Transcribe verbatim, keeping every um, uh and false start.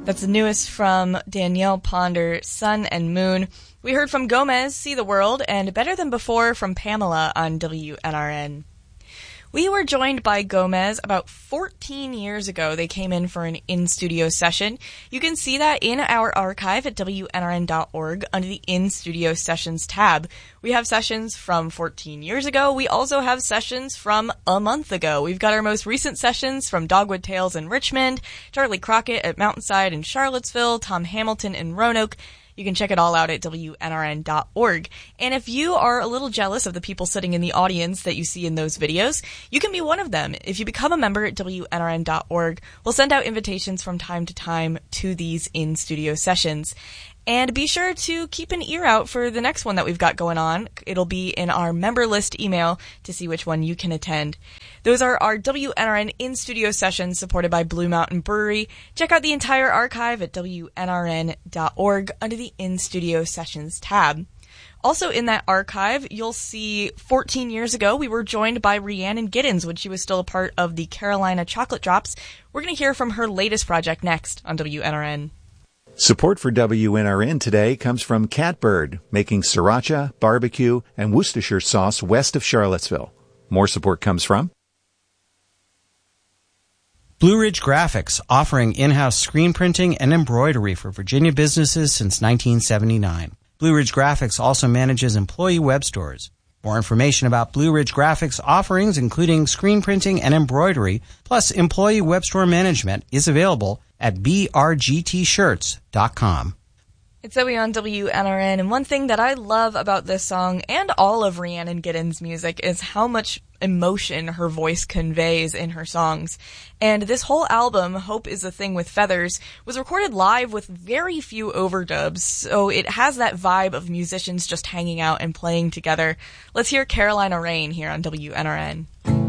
That's the newest from Danielle Ponder, Sun and Moon. We heard from Gomez, See the World, and Better Than Before from Pamela on W N R N. We were joined by Gomez about fourteen years ago. They came in for an in-studio session. You can see that in our archive at W N R N dot org under the In-Studio Sessions tab. We have sessions from fourteen years ago. We also have sessions from a month ago. We've got our most recent sessions from Dogwood Tales in Richmond, Charlie Crockett at Mountainside in Charlottesville, Tom Hamilton in Roanoke. You can check it all out at W N R N dot org. And if you are a little jealous of the people sitting in the audience that you see in those videos, you can be one of them. If you become a member at W N R N dot org, we'll send out invitations from time to time to these in-studio sessions. And be sure to keep an ear out for the next one that we've got going on. It'll be in our member list email to see which one you can attend. Those are our W N R N in-studio sessions supported by Blue Mountain Brewery. Check out the entire archive at W N R N dot org under the In-Studio Sessions tab. Also in that archive, you'll see fourteen years ago, we were joined by Rhiannon Giddens when she was still a part of the Carolina Chocolate Drops. We're going to hear from her latest project next on W N R N. Support for W N R N today comes from Catbird, making sriracha, barbecue, and Worcestershire sauce west of Charlottesville. More support comes from Blue Ridge Graphics, offering in-house screen printing and embroidery for Virginia businesses since nineteen seventy-nine. Blue Ridge Graphics also manages employee web stores. More information about Blue Ridge Graphics offerings, including screen printing and embroidery, plus employee web store management, is available at b r g t shirts dot com. It's Zoe on W N R N, and one thing that I love about this song and all of Rhiannon Giddens' music is how much emotion her voice conveys in her songs. And this whole album, Hope is a Thing with Feathers, was recorded live with very few overdubs, so it has that vibe of musicians just hanging out and playing together. Let's hear Carolina Rain here on W N R N.